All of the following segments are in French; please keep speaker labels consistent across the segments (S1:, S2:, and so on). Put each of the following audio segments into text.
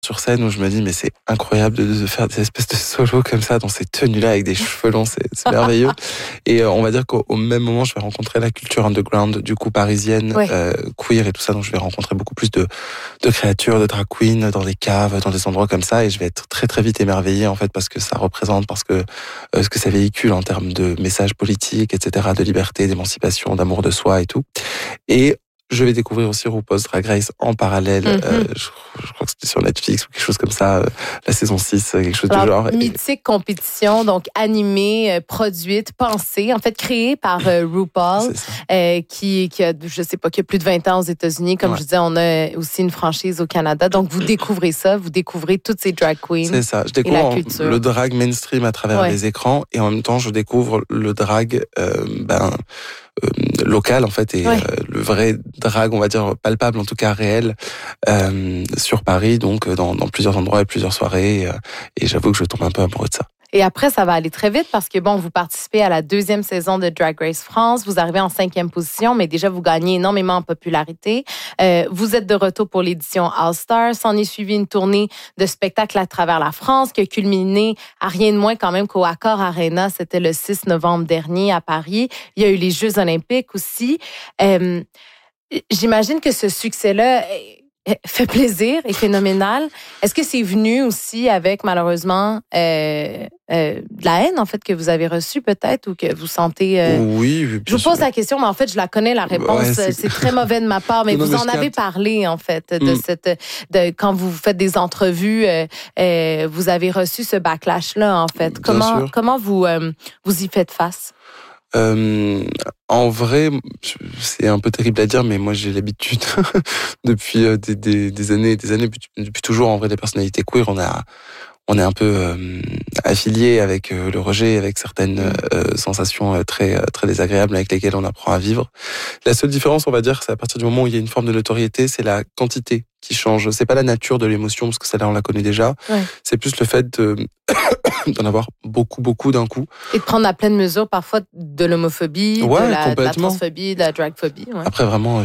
S1: sur scène où je me dis mais c'est incroyable de faire des espèces de solos comme ça dans ces tenues-là avec des cheveux longs, c'est merveilleux. Et on va dire qu'au même moment, je vais rencontrer la culture underground du coup parisienne, queer et tout ça. Donc je vais rencontrer beaucoup plus de créatures, de drag queens dans des caves, dans des endroits comme ça, et je vais être très très vite émerveillé en fait parce que ça représente, parce que ce que ça véhicule en termes de messages politiques, etc., de liberté, d'émancipation, d'amour de soi et tout. Et je vais découvrir aussi RuPaul's Drag Race en parallèle. Je crois que c'était sur Netflix ou quelque chose comme ça, la saison 6, quelque chose du genre.
S2: Mythique compétition, donc animée, produite, pensée, en fait créée par RuPaul, qui a, je sais pas, qui a plus de 20 ans aux États-Unis. Comme je disais, on a aussi une franchise au Canada. Donc, vous découvrez ça, vous découvrez toutes ces drag queens.
S1: C'est ça. Je découvre le drag mainstream à travers les écrans, et en même temps, je découvre le drag, local en fait, et le vrai drag, on va dire palpable, en tout cas réel, sur Paris, donc dans plusieurs endroits et plusieurs soirées, et j'avoue que je tombe un peu amoureux de ça.
S2: Et après, ça va aller très vite parce que, bon, vous participez à la 2e saison de Drag Race France. Vous arrivez en 5e position, mais déjà, vous gagnez énormément en popularité. Vous êtes de retour pour l'édition All-Star. S'en est suivi une tournée de spectacles à travers la France qui a culminé à rien de moins quand même qu'au Accor Arena. C'était le 6 novembre dernier à Paris. Il y a eu les Jeux olympiques aussi. J'imagine que ce succès-là fait plaisir et phénoménal. Est-ce que c'est venu aussi avec, malheureusement, de la haine, en fait, que vous avez reçue peut-être, ou que vous sentez...
S1: Oui,
S2: je vous pose la question, mais en fait, je la connais, la réponse. Ouais, c'est très mauvais de ma part, mais vous en avez parlé, en fait, de quand vous faites des entrevues, vous avez reçu ce backlash-là, en fait. Comment vous y faites face?
S1: En vrai, c'est un peu terrible à dire, mais moi j'ai l'habitude depuis des années, depuis toujours. En vrai, les personnalités queer, on est un peu affiliés avec le rejet, avec certaines sensations très très désagréables avec lesquelles on apprend à vivre. La seule différence, on va dire, c'est à partir du moment où il y a une forme de notoriété, c'est la quantité qui change. C'est pas la nature de l'émotion, parce que celle-là on la connaît déjà. Ouais. C'est plus le fait d'en avoir beaucoup d'un coup.
S2: Et de prendre à pleine mesure parfois de l'homophobie, de la transphobie, de la dragphobie. Ouais.
S1: Après, vraiment,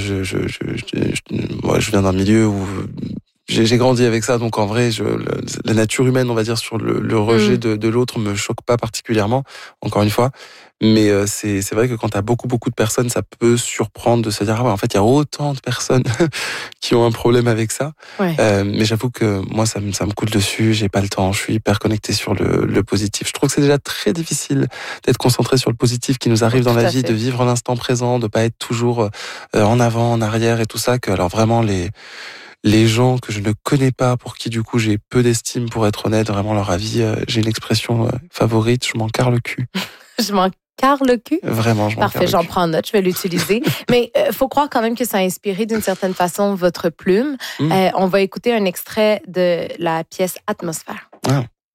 S1: moi, je viens d'un milieu où j'ai grandi avec ça, donc en vrai, la nature humaine, on va dire, sur le rejet de l'autre me choque pas particulièrement, encore une fois. Mais c'est vrai que quand t'as beaucoup de personnes, ça peut surprendre de se dire, ah ouais, en fait, il y a autant de personnes qui ont un problème avec ça. Ouais. Mais j'avoue que moi, ça me coule dessus, j'ai pas le temps, je suis hyper connecté sur le positif. Je trouve que c'est déjà très difficile d'être concentré sur le positif qui nous arrive dans la vie, de vivre l'instant présent, de pas être toujours en avant, en arrière et tout ça, que alors vraiment les gens que je ne connais pas, pour qui du coup j'ai peu d'estime, pour être honnête, vraiment leur avis, j'ai une expression favorite, je m'en carre le cul.
S2: Je m'en carre le cul?
S1: Vraiment, je m'en carre le cul.
S2: Parfait, j'en prends note, je vais l'utiliser. Mais faut croire quand même que ça a inspiré d'une certaine façon votre plume. On va écouter un extrait de la pièce Atmosphère.
S1: Ah.